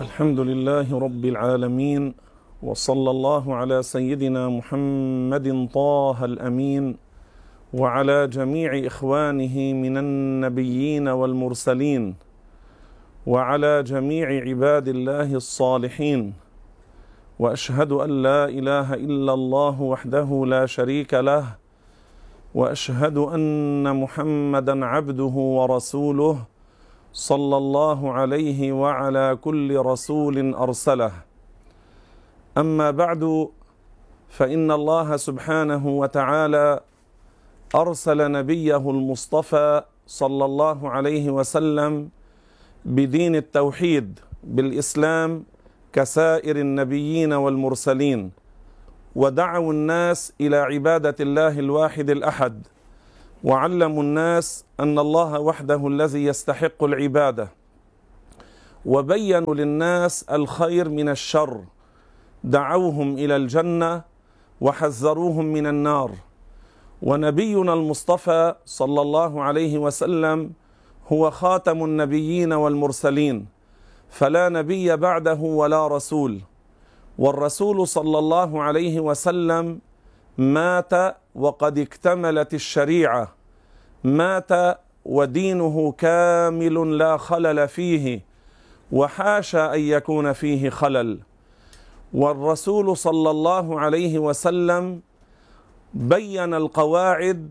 الحمد لله رب العالمين، وصلى الله على سيدنا محمد طه الأمين وعلى جميع إخوانه من النبيين والمرسلين وعلى جميع عباد الله الصالحين. وأشهد أن لا إله إلا الله وحده لا شريك له، وأشهد أن محمدا عبده ورسوله صلى الله عليه وعلى كل رسول أرسله. أما بعد، فإن الله سبحانه وتعالى أرسل نبيه المصطفى صلى الله عليه وسلم بدين التوحيد بالإسلام كسائر النبيين والمرسلين، ودعوا الناس إلى عبادة الله الواحد الأحد، وعلموا الناس أن الله وحده الذي يستحق العبادة، وبينوا للناس الخير من الشر، دعوهم إلى الجنة وحذروهم من النار. ونبينا المصطفى صلى الله عليه وسلم هو خاتم النبيين والمرسلين، فلا نبي بعده ولا رسول. والرسول صلى الله عليه وسلم مات وقد اكتملت الشريعة، مات ودينه كامل لا خلل فيه، وحاشا أن يكون فيه خلل. والرسول صلى الله عليه وسلم بين القواعد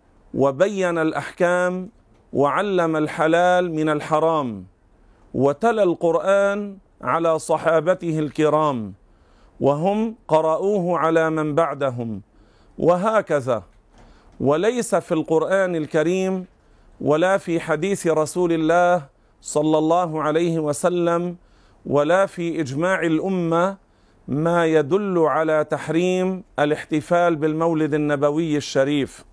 وبين الأحكام وعلم الحلال من الحرام، وتلا القرآن على صحابته الكرام، وهم قرأوه على من بعدهم، وهكذا. وليس في القرآن الكريم ولا في حديث رسول الله صلى الله عليه وسلم ولا في إجماع الأمة ما يدل على تحريم الاحتفال بالمولد النبوي الشريف،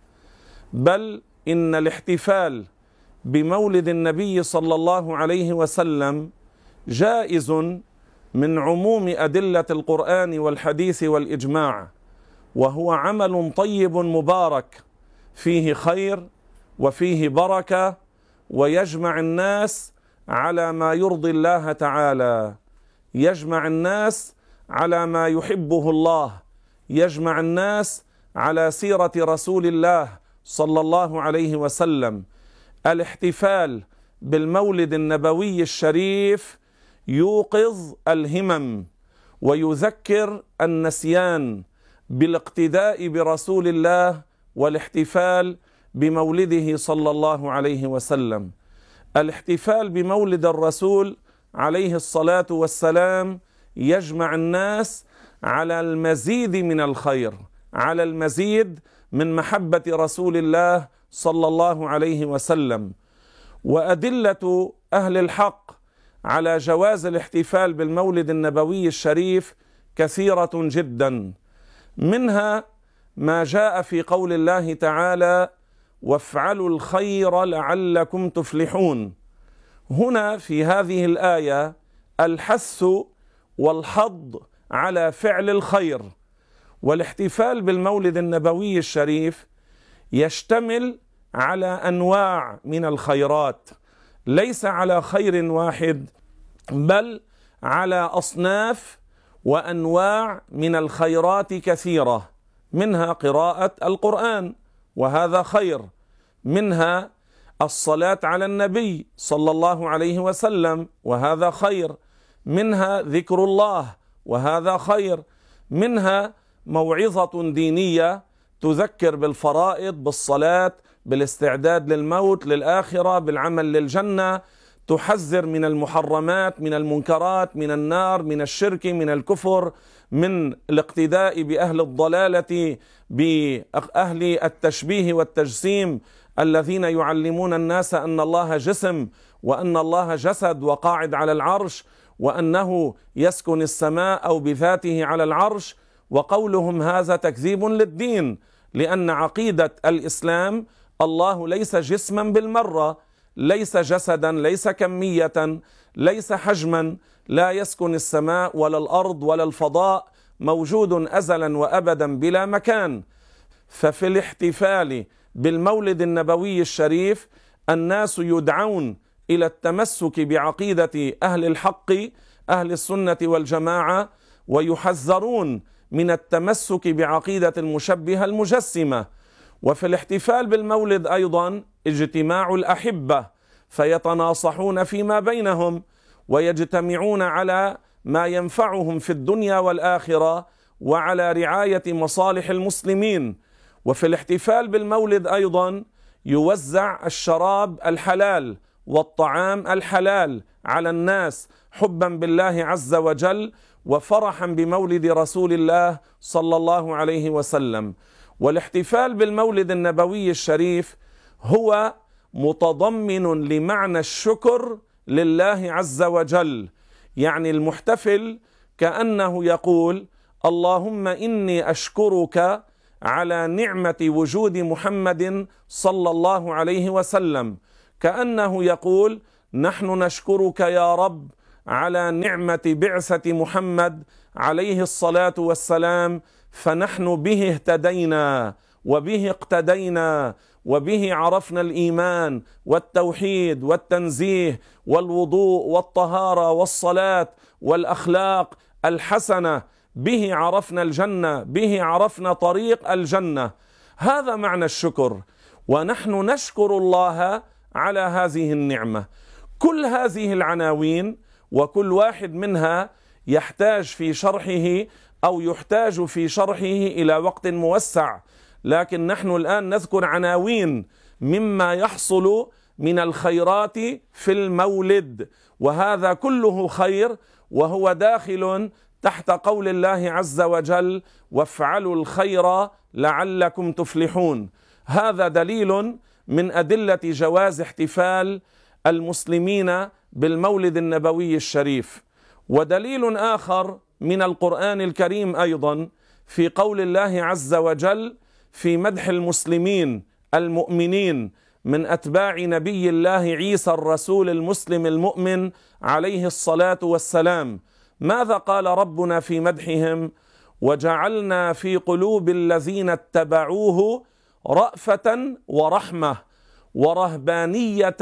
بل إن الاحتفال بمولد النبي صلى الله عليه وسلم جائز من عموم أدلة القرآن والحديث والإجماع، وهو عمل طيب مبارك فيه خير وفيه بركة، ويجمع الناس على ما يرضي الله تعالى، يجمع الناس على ما يحبه الله، يجمع الناس على سيرة رسول الله صلى الله عليه وسلم. الاحتفال بالمولد النبوي الشريف يوقظ الهمم ويذكر النسيان بالاقتداء برسول الله والاحتفال بمولده صلى الله عليه وسلم. الاحتفال بمولد الرسول عليه الصلاة والسلام يجمع الناس على المزيد من الخير، على المزيد من محبة رسول الله صلى الله عليه وسلم. وأدلة أهل الحق على جواز الاحتفال بالمولد النبوي الشريف كثيرة جدا، منها ما جاء في قول الله تعالى: وافعلوا الخير لعلكم تفلحون. هنا في هذه الآية الحث والحض على فعل الخير. والاحتفال بالمولد النبوي الشريف يشتمل على أنواع من الخيرات، ليس على خير واحد، بل على أصناف وأنواع من الخيرات كثيرة، منها قراءة القرآن وهذا خير، منها الصلاة على النبي صلى الله عليه وسلم وهذا خير، منها ذكر الله وهذا خير، منها موعظة دينية تذكر بالفرائض، بالصلاة، بالاستعداد للموت، للآخرة، بالعمل للجنة، تحذر من المحرمات، من المنكرات، من النار، من الشرك، من الكفر، من الاقتداء بأهل الضلالة، بأهل التشبيه والتجسيم الذين يعلمون الناس أن الله جسم وأن الله جسد وقاعد على العرش، وأنه يسكن السماء أو بذاته على العرش. وقولهم هذا تكذيب للدين، لأن عقيدة الإسلام الله ليس جسما بالمرة، ليس جسدا، ليس كمية، ليس حجما، لا يسكن السماء ولا الأرض ولا الفضاء، موجود أزلا وأبدا بلا مكان. ففي الاحتفال بالمولد النبوي الشريف الناس يدعون إلى التمسك بعقيدة أهل الحق أهل السنة والجماعة، ويحذرون من التمسك بعقيدة المشبهة المجسمة. وفي الاحتفال بالمولد أيضا اجتماع الأحبة، فيتناصحون فيما بينهم ويجتمعون على ما ينفعهم في الدنيا والآخرة وعلى رعاية مصالح المسلمين. وفي الاحتفال بالمولد أيضا يوزع الشراب الحلال والطعام الحلال على الناس حبا بالله عز وجل وفرحا بمولد رسول الله صلى الله عليه وسلم. والاحتفال بالمولد النبوي الشريف هو متضمن لمعنى الشكر لله عز وجل، يعني المحتفل كأنه يقول: اللهم إني أشكرك على نعمة وجود محمد صلى الله عليه وسلم، كأنه يقول: نحن نشكرك يا رب على نعمة بعثة محمد عليه الصلاة والسلام، فنحن به اهتدينا وبه اقتدينا وبه عرفنا الإيمان والتوحيد والتنزيه والوضوء والطهارة والصلاة والأخلاق الحسنة، به عرفنا الجنة، به عرفنا طريق الجنة. هذا معنى الشكر، ونحن نشكر الله على هذه النعمة. كل هذه العناوين وكل واحد منها يحتاج في شرحه أو يحتاج في شرحه إلى وقت موسع، لكن نحن الآن نذكر عناوين مما يحصل من الخيرات في المولد، وهذا كله خير، وهو داخل تحت قول الله عز وجل: وافعلوا الخير لعلكم تفلحون. هذا دليل من أدلة جواز احتفال المسلمين بالمولد النبوي الشريف. ودليل آخر من القرآن الكريم أيضا في قول الله عز وجل في مدح المسلمين المؤمنين من أتباع نبي الله عيسى الرسول المسلم المؤمن عليه الصلاة والسلام. ماذا قال ربنا في مدحهم؟ وجعلنا في قلوب الذين اتبعوه رأفة ورحمة ورهبانية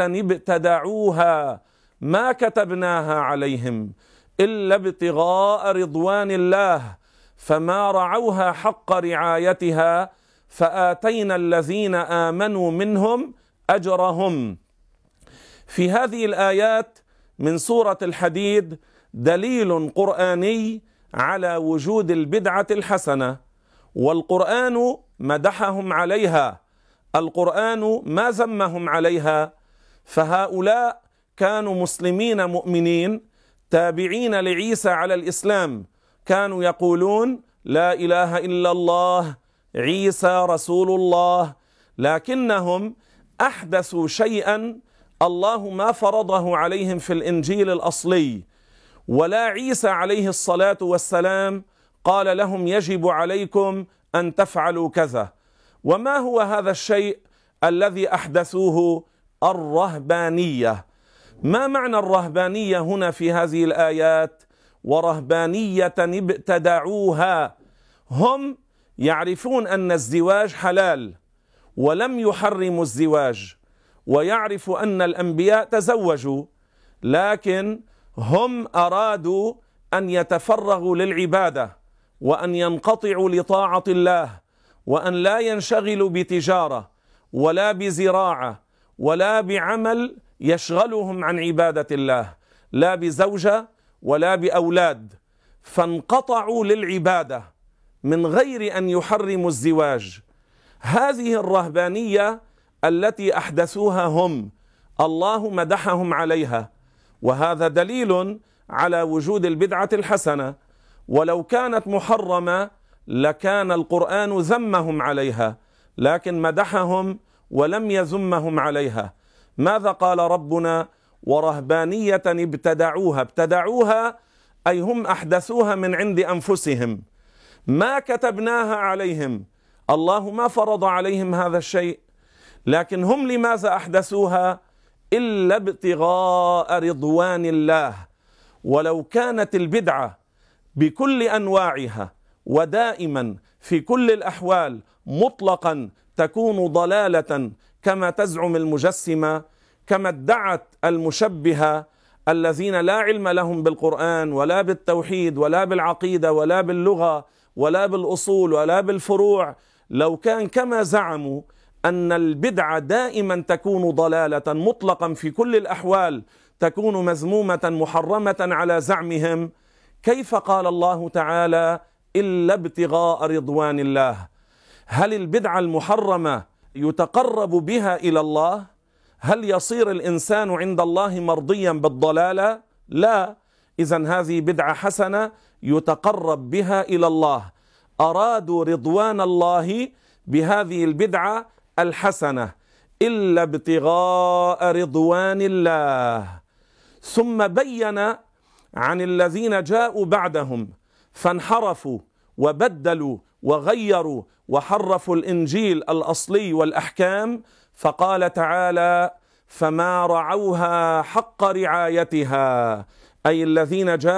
ابتدعوها ما كتبناها عليهم إلا ابتغاء رضوان الله فما رعوها حق رعايتها فآتينا الذين آمنوا منهم أجرهم. في هذه الآيات من سورة الحديد دليل قرآني على وجود البدعة الحسنة، والقرآن مدحهم عليها، القرآن ما ذمهم عليها. فهؤلاء كانوا مسلمين مؤمنين تابعين لعيسى على الإسلام، كانوا يقولون: لا إله إلا الله، عيسى رسول الله، لكنهم أحدثوا شيئا الله ما فرضه عليهم في الإنجيل الأصلي، ولا عيسى عليه الصلاة والسلام قال لهم يجب عليكم أن تفعلوا كذا. وما هو هذا الشيء الذي أحدثوه؟ الرهبانية. ما معنى الرهبانية هنا في هذه الآيات؟ ورهبانية ابتدعوها. هم يعرفون أن الزواج حلال ولم يحرموا الزواج، ويعرفوا أن الأنبياء تزوجوا، لكن هم أرادوا أن يتفرغوا للعبادة وأن ينقطعوا لطاعة الله، وأن لا ينشغلوا بتجارة ولا بزراعة ولا بعمل يشغلهم عن عبادة الله، لا بزوجة ولا بأولاد، فانقطعوا للعبادة من غير أن يحرموا الزواج. هذه الرهبانية التي أحدثوها هم، الله مدحهم عليها، وهذا دليل على وجود البدعة الحسنة. ولو كانت محرمة لكان القرآن ذمهم عليها، لكن مدحهم ولم يذمهم عليها. ماذا قال ربنا؟ ورهبانية ابتدعوها. ابتدعوها أي هم أحدثوها من عند أنفسهم، ما كتبناها عليهم، الله ما فرض عليهم هذا الشيء، لكن هم لماذا أحدثوها؟ إلا ابتغاء رضوان الله. ولو كانت البدعة بكل أنواعها ودائما في كل الأحوال مطلقا تكون ضلالة كما تزعم المجسمة، كما ادعت المشبهة الذين لا علم لهم بالقرآن ولا بالتوحيد ولا بالعقيدة ولا باللغة ولا بالأصول ولا بالفروع، لو كان كما زعموا أن البدعة دائما تكون ضلالة مطلقا في كل الأحوال، تكون مذمومة محرمة على زعمهم، كيف قال الله تعالى إلا ابتغاء رضوان الله؟ هل البدعة المحرمة يتقرب بها إلى الله؟ هل يصير الإنسان عند الله مرضيا بالضلالة؟ لا. إذن هذه بدعة حسنة يتقرب بها إلى الله، أرادوا رضوان الله بهذه البدعة الحسنة، إلا ابتغاء رضوان الله. ثم بين عن الذين جاءوا بعدهم فانحرفوا وبدلوا وغيروا وحرفوا الإنجيل الأصلي والأحكام، فقال تعالى: فما رعوها حق رعايتها، أي الذين جاءوا